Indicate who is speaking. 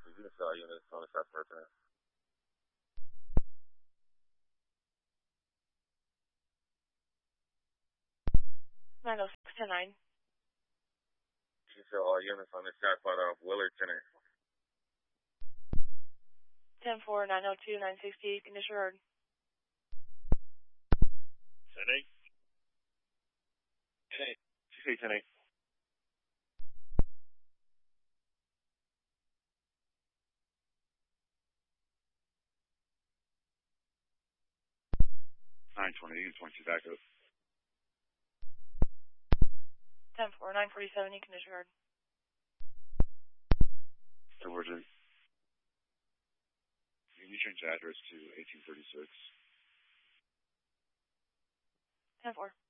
Speaker 1: units, units on the south return.
Speaker 2: Nine 9.
Speaker 1: So all units on the southbound of Willard Center.
Speaker 2: 10-4, 902, 960, condition heard.
Speaker 1: 10-8. 10-8. You say 10-8. You can point you back up.
Speaker 2: 10-4, 947, condition heard.
Speaker 1: So we're just, can you change the address to 1836?
Speaker 2: 10-4.